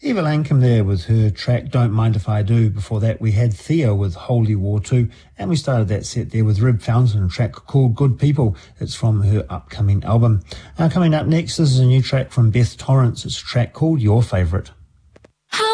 Eva Lankham there with her track Don't Mind If I Do. Before that we had Thea with Holy War 2, and we started that set there with Rib Fountain, a track called Good People. It's from her upcoming album. Coming up next, this is a new track from Beth Torrance. It's a track called Your Favourite.